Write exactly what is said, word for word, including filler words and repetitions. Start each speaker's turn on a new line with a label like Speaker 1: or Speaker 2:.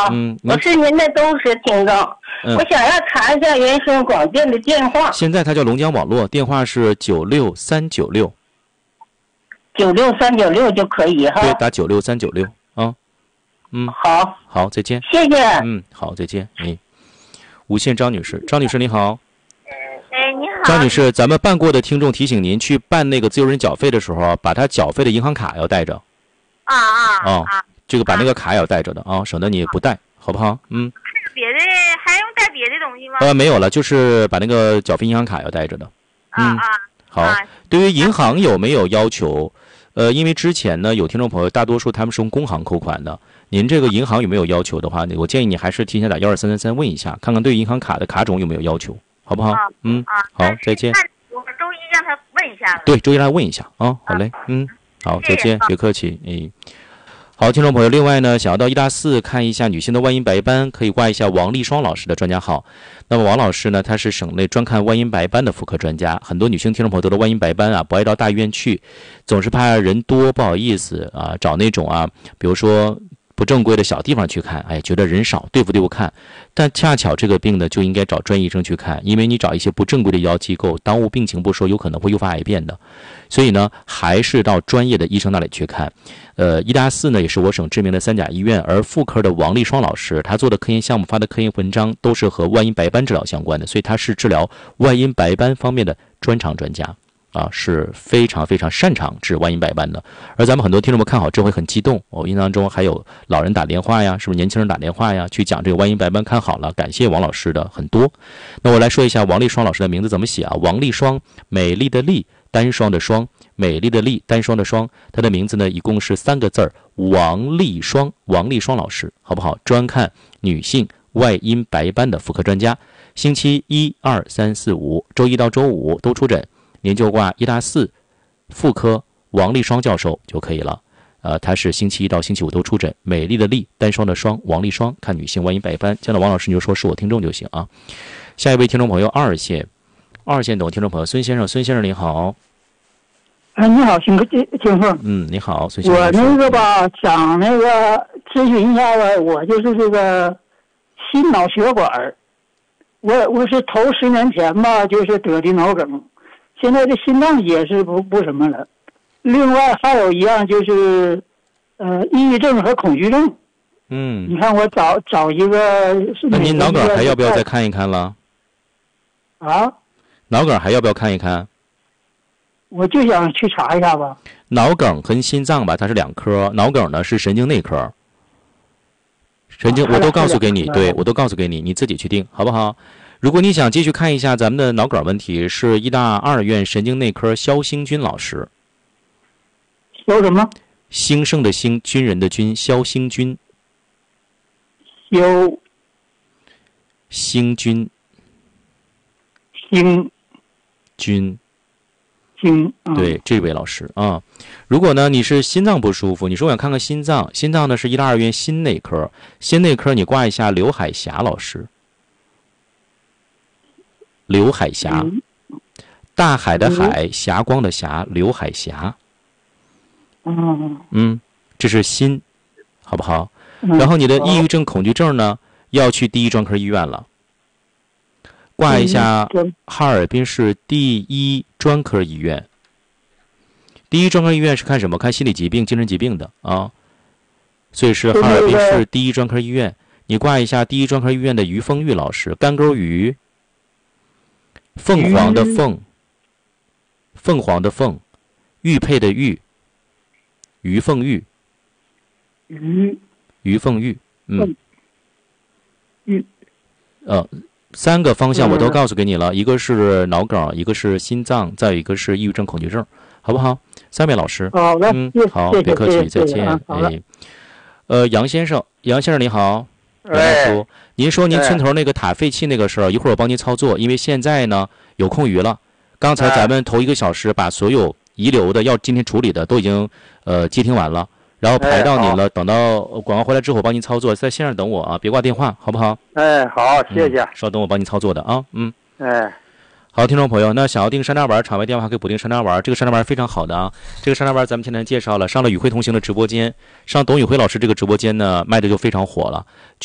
Speaker 1: 好，
Speaker 2: 嗯，
Speaker 1: 我是您的忠实听众，
Speaker 2: 嗯、
Speaker 1: 我想要查一下原生广电的电话。
Speaker 2: 现在它叫龙江网络，电话是九六三九六。
Speaker 1: 九六三九六就可以哈。
Speaker 2: 对，打九六三九六啊。嗯，
Speaker 1: 好，
Speaker 2: 好，再见。
Speaker 1: 谢谢。
Speaker 2: 嗯，好，再见。哎，无线张女士，张女士你好。
Speaker 3: 哎，你好，
Speaker 2: 张女士，咱们办过的听众提醒您，去办那个自由人缴费的时候，把他缴费的银行卡要带着。
Speaker 3: 啊啊
Speaker 2: 啊、
Speaker 3: 啊！
Speaker 2: 这个把那个卡要带着的啊，省得你不带，好不好？嗯。
Speaker 3: 还有别的，还用带别的东西吗？
Speaker 2: 呃，没有了，就是把那个缴费银行卡要带着的。嗯，
Speaker 3: 啊啊。
Speaker 2: 好。
Speaker 3: 啊、
Speaker 2: 对于银行有没有要求？呃，因为之前呢，有听众朋友大多数他们是用工行扣款的，您这个银行有没有要求的话，我建议你还是提前打幺二三三三问一下，看看对银行卡的卡种有没有要求，好不好？
Speaker 3: 啊、
Speaker 2: 嗯，
Speaker 3: 啊、
Speaker 2: 好，再见。
Speaker 3: 我们周一让他问一下。
Speaker 2: 对，周一让他问一下啊，好嘞，嗯，好，再见，别客气，哎。好，听众朋友，另外呢，想要到医大四看一下女性的外阴白斑，可以挂一下王丽双老师的专家号。那么王老师呢，他是省内专看外阴白斑的妇科专家。很多女性听众朋友得了外阴白斑啊，不爱到大医院去，总是怕人多不好意思啊，找那种啊，比如说不正规的小地方去看，哎，觉得人少对付对付看。但恰巧这个病呢，就应该找专业医生去看，因为你找一些不正规的医疗机构，耽误病情不说，有可能会诱发癌变的。所以呢，还是到专业的医生那里去看。呃，医大四呢也是我省知名的三甲医院，而妇科的王丽双老师，他做的科研项目、发的科研文章都是和外阴白斑治疗相关的，所以他是治疗外阴白斑方面的专长专家啊，是非常非常擅长治外阴白斑的。而咱们很多听众们看好这回很激动，我印象中还有老人打电话呀，是不是年轻人打电话呀，去讲这个外阴白斑看好了，感谢王老师的很多。那我来说一下王丽双老师的名字怎么写啊？王丽双，美丽的丽，单双的双。美丽的丽，单双的双，她的名字呢一共是三个字儿，王丽双，王丽双老师，好不好？专看女性外阴白斑的妇科专家，星期一、二、三、四、五，周一到周五都出诊，您就挂医大四妇科王丽双教授就可以了。呃，他是星期一到星期五都出诊，美丽的丽，单双的双，王丽双，看女性外阴白斑。见到王老师你就说是我听众就行啊。下一位听众朋友二线，二线等听众朋友孙先生，孙先生您好。
Speaker 4: 哎，你好，请请说。
Speaker 2: 嗯，你好，孙先生。
Speaker 4: 我那个吧，想那个咨询一下吧，我就是这个心脑血管，我我是头十年前吧，就是得的脑梗，现在这心脏也是不不什么了。另外还有一样就是，呃，抑郁症和恐惧症。
Speaker 2: 嗯。
Speaker 4: 你看我找找一个。
Speaker 2: 那您脑梗还要不要再看一看了？
Speaker 4: 啊？
Speaker 2: 脑梗还要不要看一看？
Speaker 4: 我就想去查一下吧。
Speaker 2: 脑梗跟心脏吧，它是两科。脑梗呢是神经内科。神经我都告诉给你，对我都告诉给你，你自己去定，好不好？如果你想继续看一下咱们的脑梗问题，是医大二院神经内科肖兴军老师。
Speaker 4: 肖什么？
Speaker 2: 兴盛的兴，军人的军，肖兴军。
Speaker 4: 肖
Speaker 2: 兴军。
Speaker 4: 兴
Speaker 2: 军。
Speaker 4: 兴、嗯、
Speaker 2: 对这位老师啊，如果呢你是心脏不舒服，你说我想看看心脏，心脏呢是医大二院心内科，心内科你挂一下刘海霞老师。刘海霞，
Speaker 4: 嗯、
Speaker 2: 大海的海，霞光的霞，刘海霞。
Speaker 4: 嗯
Speaker 2: 嗯，这是心，好不好？
Speaker 4: 嗯、
Speaker 2: 然后你的抑郁症、恐惧症呢，要去第一专科医院了。挂一下哈尔滨市第一专科医院。第一专科医院是看什么？看心理疾病、精神疾病的啊，所以是哈尔滨市第一专科医院。你挂一下第一专科医院的于凤玉老师，干钩鱼，凤凰的凤，凤凰的凤，玉佩的玉，于凤玉，
Speaker 4: 于
Speaker 2: 于凤玉，嗯，
Speaker 4: 玉，
Speaker 2: 呃。三个方向我都告诉给你了，一个是脑梗，一个是心脏，再有一个是抑郁症、恐惧症，好不好？三位老师，
Speaker 4: 好的，
Speaker 2: 嗯，好，别客气，再见。哎，呃，杨先生，杨先生你好，杨大叔，您说您村头那个塔废气那个事儿，一会儿我帮您操作，因为现在呢有空余了。刚才咱们头一个小时把所有遗留的要今天处理的都已经呃接听完了。然后排到您了，等到广告回来之后，我帮您操作，在线上等我啊，别挂电话，好不好？
Speaker 5: 哎，好，谢谢。
Speaker 2: 嗯、稍等，我帮您操作的啊，嗯。
Speaker 5: 哎，
Speaker 2: 好，听众朋友，那想要订山楂丸，场外电话可以补订山楂丸，这个山楂丸非常好的啊。这个山楂丸咱们前天介绍了，上了与会同行的直播间，上董宇辉老师这个直播间呢，卖的就非常火了。